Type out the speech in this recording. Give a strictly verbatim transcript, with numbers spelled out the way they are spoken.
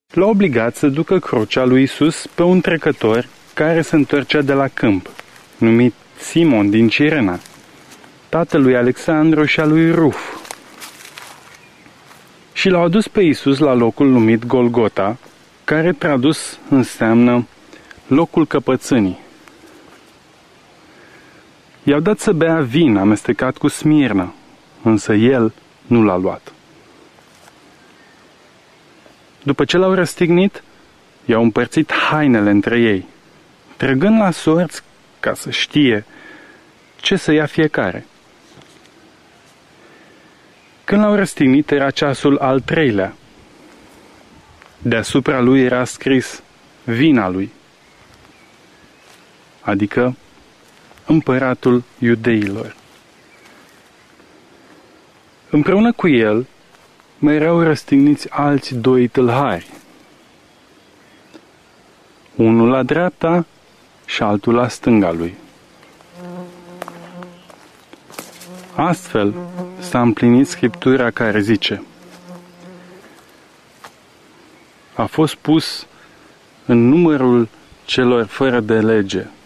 l-a obligat să ducă crucea lui Iisus pe un trecător care se întorcea de la câmp, numit Simon din Cirena, tatălui Alexandru și a lui Ruf. Și l-au adus pe Iisus la locul numit Golgota, care tradus înseamnă locul căpățânii. I-au dat să bea vin amestecat cu smirnă, însă el nu l-a luat. După ce l-au răstignit, i-au împărțit hainele între ei, trăgând la sorți ca să știe ce să ia fiecare. Când l-au răstignit, era ceasul al treilea. Deasupra lui era scris vina lui, adică împăratul iudeilor. Împreună cu el mai erau răstigniți alți doi tâlhari, unul la dreapta și altul la stânga lui. Astfel s-a împlinit Scriptura care zice: a fost pus în numărul celor fără de lege